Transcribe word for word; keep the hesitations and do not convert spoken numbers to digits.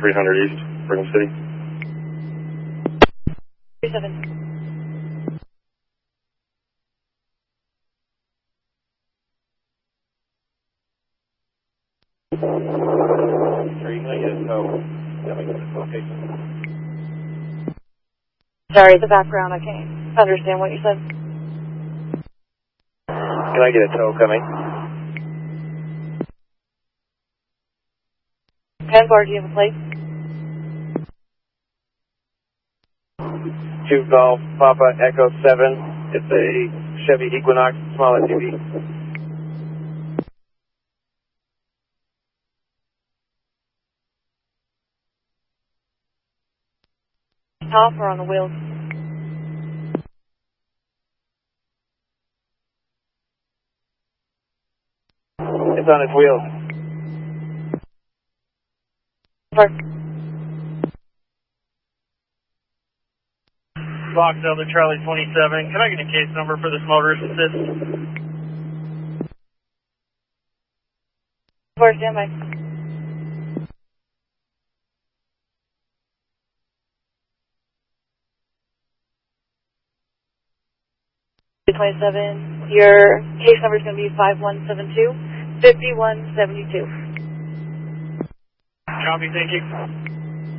three hundred East, Brigham City. three seven. Three, can I get a tow? Yeah, I get a location. Sorry, the background, I can't understand what you said. Can I get a tow coming? ten bar, do you have a plate? two Golf Papa Echo seven. It's a Chevy Equinox small S U V. Top or on the wheels? It's on its wheels. Park. Box Elder Charlie twenty-seven. Can I get a case number for this motorist assist? Where's standby? twenty-seven. Your case number is going to be five one seven two, five one seven two. Copy, thank you.